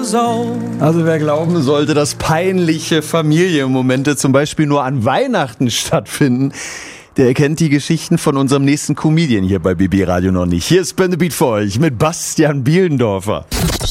years old. Also wer glauben sollte, dass peinliche Familienmomente zum Beispiel nur an Weihnachten stattfinden, der kennt die Geschichten von unserem nächsten Comedian hier bei BB Radio noch nicht. Hier ist Spin the Beat für euch mit Bastian Bielendorfer.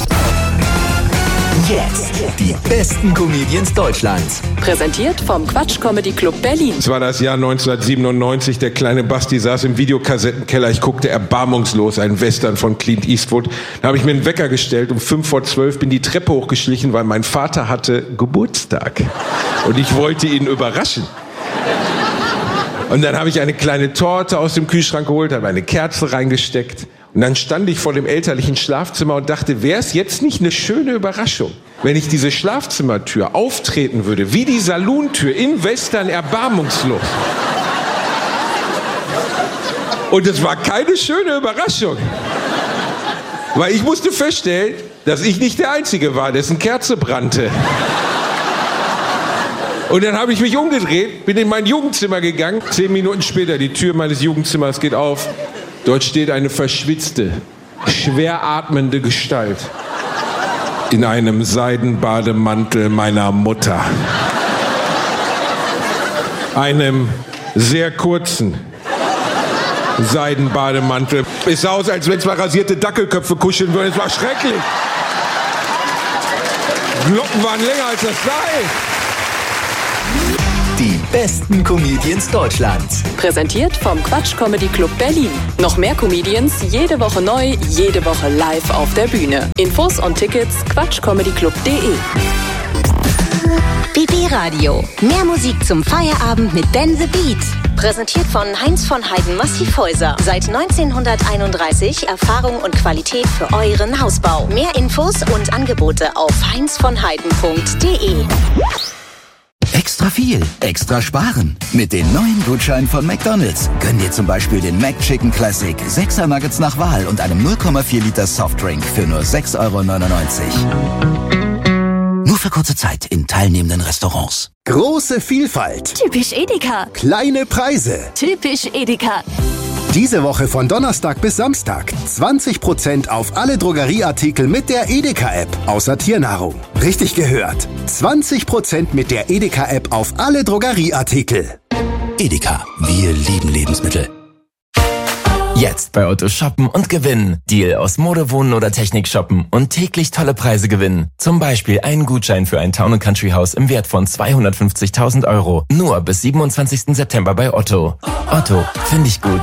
Jetzt die besten Comedians Deutschlands. Präsentiert vom Quatsch Comedy Club Berlin. Es war das Jahr 1997, der kleine Basti saß im Videokassettenkeller. Ich guckte erbarmungslos einen Western von Clint Eastwood. Da habe ich mir einen Wecker gestellt, um 11:55 bin die Treppe hochgeschlichen, weil mein Vater hatte Geburtstag. Und ich wollte ihn überraschen. Und dann habe ich eine kleine Torte aus dem Kühlschrank geholt, habe eine Kerze reingesteckt. Und dann stand ich vor dem elterlichen Schlafzimmer und dachte, wäre es jetzt nicht eine schöne Überraschung, wenn ich diese Schlafzimmertür auftreten würde, wie die Salontür in Western erbarmungslos. Und es war keine schöne Überraschung. Weil ich musste feststellen, dass ich nicht der Einzige war, dessen Kerze brannte. Und dann habe ich mich umgedreht, bin in mein Jugendzimmer gegangen. 10 Minuten später, die Tür meines Jugendzimmers geht auf. Dort steht eine verschwitzte, schwer atmende Gestalt in einem Seidenbademantel meiner Mutter. Einem sehr kurzen Seidenbademantel. Es sah aus, als wenn zwei rasierte Dackelköpfe kuscheln würden. Es war schrecklich. Glocken waren länger als das Seil. Die besten Comedians Deutschlands. Präsentiert vom Quatsch Comedy Club Berlin. Noch mehr Comedians, jede Woche neu, jede Woche live auf der Bühne. Infos und Tickets quatschcomedyclub.de. BB Radio. Mehr Musik zum Feierabend mit Dan the Beat. Präsentiert von Heinz von Heiden Massivhäuser. Seit 1931 Erfahrung und Qualität für euren Hausbau. Mehr Infos und Angebote auf heinzvonheiden.de. Extra viel, extra sparen. Mit den neuen Gutscheinen von McDonald's. Gönn dir zum Beispiel den McChicken Classic, 6er Nuggets nach Wahl und einem 0,4 Liter Softdrink für nur 6,99 €. Nur für kurze Zeit in teilnehmenden Restaurants. Große Vielfalt. Typisch Edeka. Kleine Preise. Typisch Edeka. Diese Woche von Donnerstag bis Samstag 20% auf alle Drogerieartikel mit der Edeka-App, außer Tiernahrung. Richtig gehört. 20% mit der Edeka-App auf alle Drogerieartikel. Edeka, wir lieben Lebensmittel. Jetzt bei Otto shoppen und gewinnen. Deal aus Mode, Wohnen oder Technik shoppen und täglich tolle Preise gewinnen. Zum Beispiel einen Gutschein für ein Town & Country Haus im Wert von 250.000 €. Nur bis 27. September bei Otto. Otto, finde ich gut.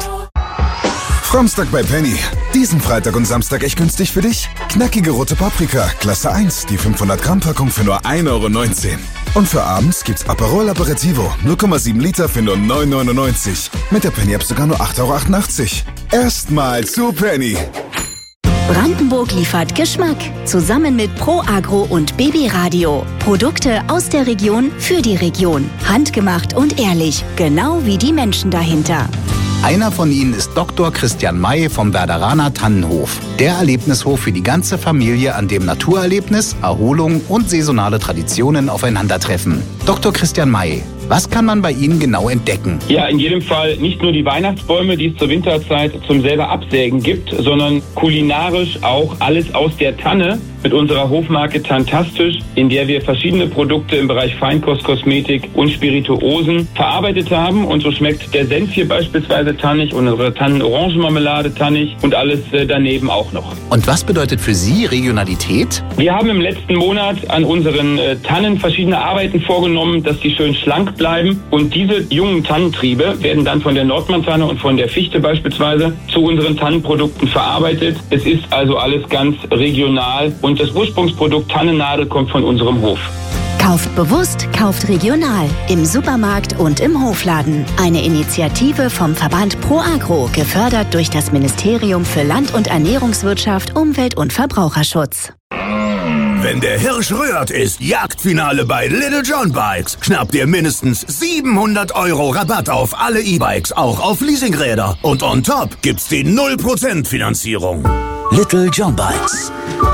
Framstag bei Penny. Diesen Freitag und Samstag echt günstig für dich. Knackige rote Paprika, Klasse 1, die 500 Gramm Packung für nur 1,19 €. Und für abends gibt's Aperol Aperitivo, 0,7 Liter für nur 9,99 €. Mit der Penny-App sogar nur 8,88 €. Erstmal zu Penny. Brandenburg liefert Geschmack. Zusammen mit Pro Agro und BB Radio. Produkte aus der Region für die Region. Handgemacht und ehrlich. Genau wie die Menschen dahinter. Einer von ihnen ist Dr. Christian May vom Werderaner Tannenhof. Der Erlebnishof für die ganze Familie, an dem Naturerlebnis, Erholung und saisonale Traditionen aufeinandertreffen. Dr. Christian May, was kann man bei Ihnen genau entdecken? Ja, in jedem Fall nicht nur die Weihnachtsbäume, die es zur Winterzeit zum selber Absägen gibt, sondern kulinarisch auch alles aus der Tanne mit unserer Hofmarke Tantastisch, in der wir verschiedene Produkte im Bereich Feinkost, Kosmetik und Spirituosen verarbeitet haben. Und so schmeckt der Senf hier beispielsweise tannig und unsere Tannen-Orangenmarmelade tannig und alles daneben auch noch. Und was bedeutet für Sie Regionalität? Wir haben im letzten Monat an unseren Tannen verschiedene Arbeiten vorgenommen, dass die schön schlank bleiben. Und diese jungen Tannentriebe werden dann von der Nordmantanne und von der Fichte beispielsweise zu unseren Tannenprodukten verarbeitet. Es ist also alles ganz regional und das Ursprungsprodukt Tannennadel kommt von unserem Hof. Kauft bewusst, kauft regional. Im Supermarkt und im Hofladen. Eine Initiative vom Verband Pro Agro, gefördert durch das Ministerium für Land- und Ernährungswirtschaft, Umwelt- und Verbraucherschutz. Wenn der Hirsch rührt, ist Jagdfinale bei Little John Bikes. Schnapp dir mindestens 700 € Rabatt auf alle E-Bikes, auch auf Leasingräder. Und on top gibt's die 0% Finanzierung. Little John Bikes.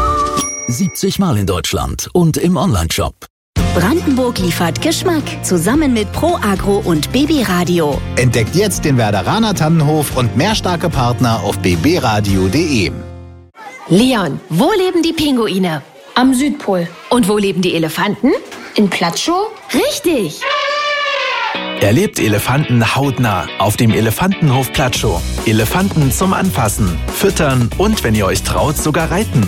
70 Mal in Deutschland und im Onlineshop. Brandenburg liefert Geschmack. Zusammen mit Pro Agro und BB Radio. Entdeckt jetzt den Werderaner Tannenhof und mehr starke Partner auf bbradio.de. Leon, wo leben die Pinguine? Am Südpol. Und wo leben die Elefanten? In Platschow? Richtig! Erlebt Elefanten hautnah auf dem Elefantenhof Platschow. Elefanten zum Anfassen, Füttern und, wenn ihr euch traut, sogar reiten.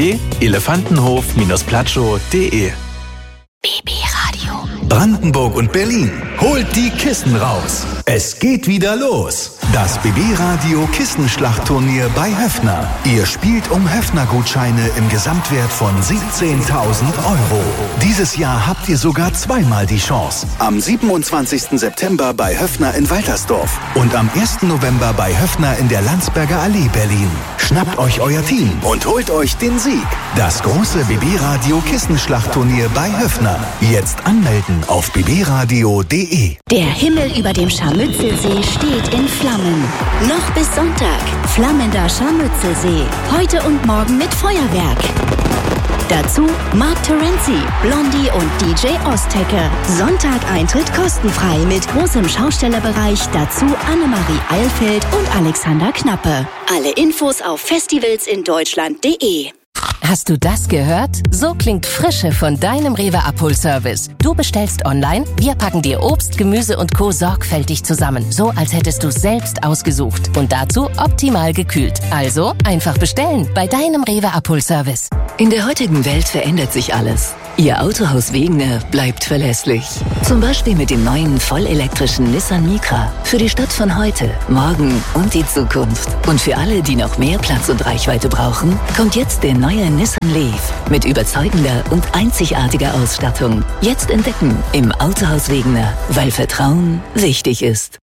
www.elefantenhof-platschow.de BB Radio. Brandenburg und Berlin. Holt die Kissen raus. Es geht wieder los. Das BB Radio Kissenschlachtturnier bei Höffner. Ihr spielt um Höffner-Gutscheine im Gesamtwert von 17.000 €. Dieses Jahr habt ihr sogar zweimal die Chance. Am 27. September bei Höffner in Waltersdorf und am 1. November bei Höffner in der Landsberger Allee, Berlin. Schnappt euch euer Team und holt euch den Sieg. Das große BB Radio Kissenschlachtturnier bei Höffner. Jetzt anmelden auf bbradio.de. Der Himmel über dem Scharmützelsee steht in Flammen. Noch bis Sonntag. Flammender Scharmützelsee. Heute und morgen mit Feuerwerk. Dazu Mark Terenzi, Blondie und DJ Ostecke. Sonntag Eintritt kostenfrei mit großem Schaustellerbereich. Dazu Annemarie Eilfeld und Alexander Knappe. Alle Infos auf festivalsindeutschland.de. Hast du das gehört? So klingt Frische von deinem Rewe Abholservice. Du bestellst online, wir packen dir Obst, Gemüse und Co. sorgfältig zusammen. So, als hättest du es selbst ausgesucht. Und dazu optimal gekühlt. Also einfach bestellen bei deinem Rewe Abholservice. In der heutigen Welt verändert sich alles. Ihr Autohaus Wegener bleibt verlässlich. Zum Beispiel mit dem neuen vollelektrischen Nissan Micra. Für die Stadt von heute, morgen und die Zukunft. Und für alle, die noch mehr Platz und Reichweite brauchen, kommt jetzt der neue Nissan Leaf mit überzeugender und einzigartiger Ausstattung. Jetzt entdecken im Autohaus Wegener, weil Vertrauen wichtig ist.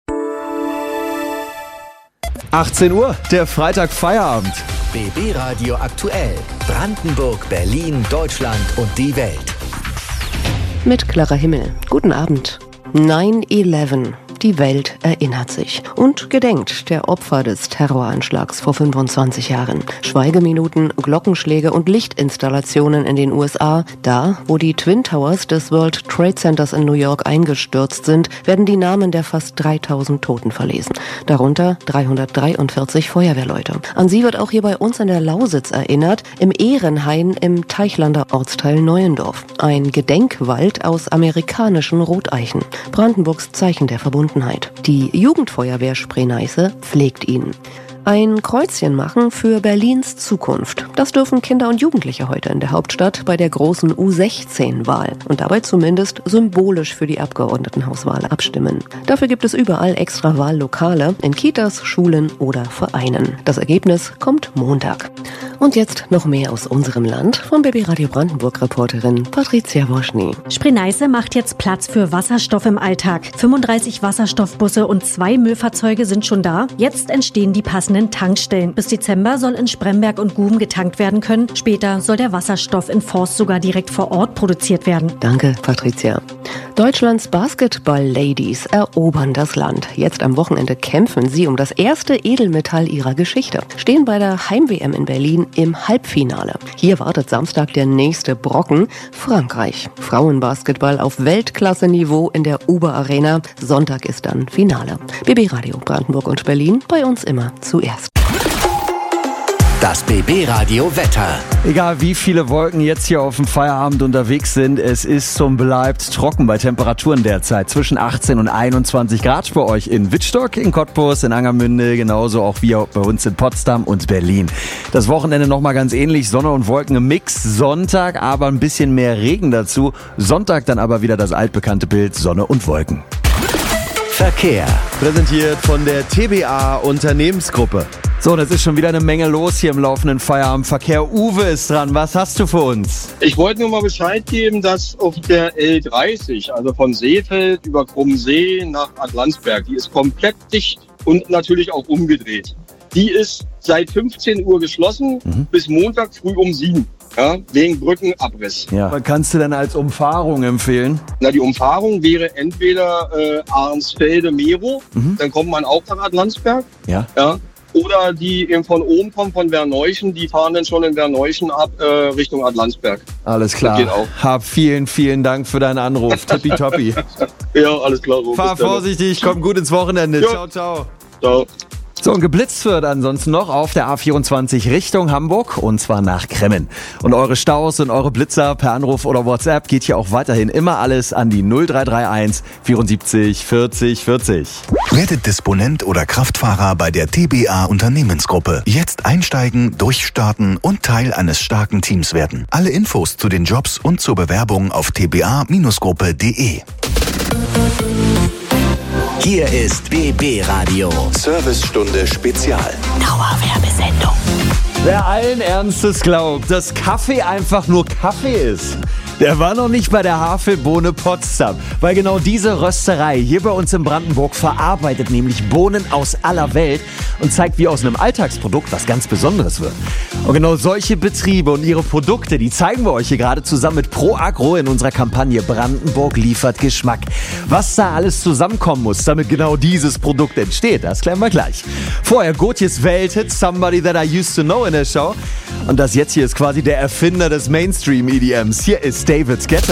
18 Uhr, der Freitag-Feierabend. BB Radio aktuell. Brandenburg, Berlin, Deutschland und die Welt. Mit Clara Himmel. Guten Abend. 9/11. Die Welt erinnert sich und gedenkt der Opfer des Terroranschlags vor 25 Jahren. Schweigeminuten, Glockenschläge und Lichtinstallationen in den USA. Da, wo die Twin Towers des World Trade Centers in New York eingestürzt sind, werden die Namen der fast 3000 Toten verlesen. Darunter 343 Feuerwehrleute. An sie wird auch hier bei uns in der Lausitz erinnert, im Ehrenhain im Teichlander Ortsteil Neuendorf. Ein Gedenkwald aus amerikanischen Roteichen. Brandenburgs Zeichen der Verbundenheit. Die Jugendfeuerwehr Spree-Neiße pflegt ihn. Ein Kreuzchen machen für Berlins Zukunft. Das dürfen Kinder und Jugendliche heute in der Hauptstadt bei der großen U16-Wahl und dabei zumindest symbolisch für die Abgeordnetenhauswahl abstimmen. Dafür gibt es überall extra Wahllokale in Kitas, Schulen oder Vereinen. Das Ergebnis kommt Montag. Und jetzt noch mehr aus unserem Land von BB Radio Brandenburg-Reporterin Patricia Woschny. Spree-Neiße macht jetzt Platz für Wasserstoff im Alltag. 35 Wasserstoffbusse und 2 Müllfahrzeuge sind schon da. Jetzt entstehen die passenden Tankstellen. Bis Dezember soll in Spremberg und Guben getankt werden können. Später soll der Wasserstoff in Forst sogar direkt vor Ort produziert werden. Danke, Patricia. Deutschlands Basketball-Ladies erobern das Land. Jetzt am Wochenende kämpfen sie um das erste Edelmetall ihrer Geschichte. Stehen bei der Heim-WM in Berlin im Halbfinale. Hier wartet Samstag der nächste Brocken, Frankreich. Frauenbasketball auf Weltklasse-Niveau in der Uber Arena. Sonntag ist dann Finale. BB Radio Brandenburg und Berlin, bei uns immer zuerst. Das BB Radio Wetter. Egal wie viele Wolken jetzt hier auf dem Feierabend unterwegs sind, es ist und bleibt trocken bei Temperaturen derzeit zwischen 18 und 21 Grad bei euch in Wittstock, in Cottbus, in Angermünde, genauso auch wie bei uns in Potsdam und Berlin. Das Wochenende nochmal ganz ähnlich, Sonne und Wolken im Mix, Sonntag aber ein bisschen mehr Regen dazu, Sonntag dann aber wieder das altbekannte Bild, Sonne und Wolken. Verkehr. Präsentiert von der TBA Unternehmensgruppe. So, das ist schon wieder eine Menge los hier im laufenden Feierabendverkehr. Uwe ist dran. Was hast du für uns? Ich wollte nur mal Bescheid geben, dass auf der L30, also von Seefeld über Krummsee nach Adlandsberg, die ist komplett dicht und natürlich auch umgedreht. Die ist seit 15 Uhr geschlossen bis Montag früh um 7. Ja, wegen Brückenabriss. Ja. Was kannst du denn als Umfahrung empfehlen? Na, die Umfahrung wäre entweder Arnsfelde-Mero, dann kommt man auch nach Adlandsberg. Ja. Oder die eben von oben kommen, von Werneuchen, die fahren dann schon in Werneuchen ab Richtung Adlandsberg. Alles klar. Das geht auch. Hab vielen Dank für deinen Anruf. Tippitoppi. Ja, alles klar. Fahr vorsichtig, komm gut ins Wochenende. Jo. Ciao, ciao. Ciao. So, und geblitzt wird ansonsten noch auf der A24 Richtung Hamburg und zwar nach Kremmen. Und eure Staus und eure Blitzer per Anruf oder WhatsApp geht hier auch weiterhin immer alles an die 0331 74 40 40. Werdet Disponent oder Kraftfahrer bei der TBA Unternehmensgruppe. Jetzt einsteigen, durchstarten und Teil eines starken Teams werden. Alle Infos zu den Jobs und zur Bewerbung auf tba-gruppe.de. Hier ist BB Radio. Servicestunde Spezial. Dauerwerbesendung. Wer allen Ernstes glaubt, dass Kaffee einfach nur Kaffee ist, der war noch nicht bei der Havelbohne Potsdam. Weil genau diese Rösterei hier bei uns in Brandenburg verarbeitet nämlich Bohnen aus aller Welt und zeigt, wie aus einem Alltagsprodukt was ganz Besonderes wird. Und genau solche Betriebe und ihre Produkte, die zeigen wir euch hier gerade zusammen mit ProAgro in unserer Kampagne Brandenburg liefert Geschmack. Was da alles zusammenkommen muss, damit genau dieses Produkt entsteht, das klären wir gleich. Vorher Gotjes Welthit, Somebody That I Used to Know in der Show. Und das jetzt hier ist quasi der Erfinder des Mainstream-EDMs. Hier ist David Guetta.